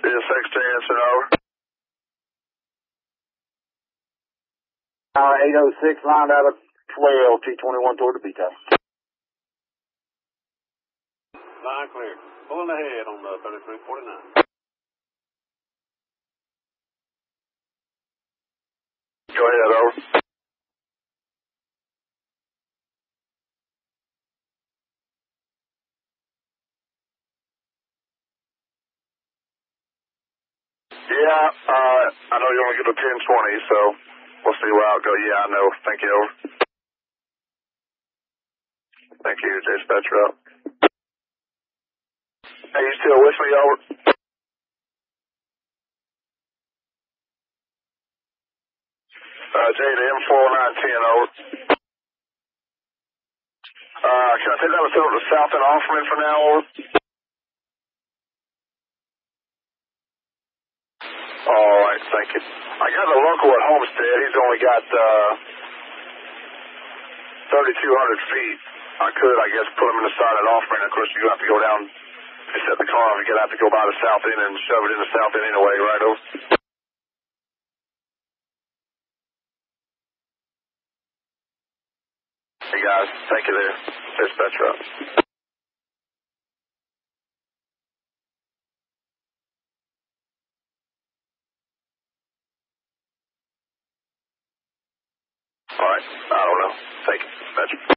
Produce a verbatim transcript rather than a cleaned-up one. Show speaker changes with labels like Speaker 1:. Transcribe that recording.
Speaker 1: Is six answer over?
Speaker 2: Uh, eight oh six lined out of twelve, T twenty-one toward the B top.
Speaker 3: Line clear. Pulling ahead on the thirty-three forty-nine.
Speaker 1: Go ahead, over. Yeah, uh, I know you only get a ten twenty, so we'll see where I'll go. Yeah, I know. Thank you, over. Thank you, dispatcher up. Hey, you still with me, over? Uh, J to M four nine ten, over. Uh, can I take that over to South and Offerman for now, over? All right, thank you. I got a local at Homestead. He's only got, uh, thirty-two hundred feet. I could, I guess, put him in the side at Offerman. Of course, you have to go down, you set the car off, you're going to have to go by the south end and shove it in the south end anyway, right, over? Hey, guys, thank you there. Dispatcher up. All right, I don't know. Thank you, dispatcher.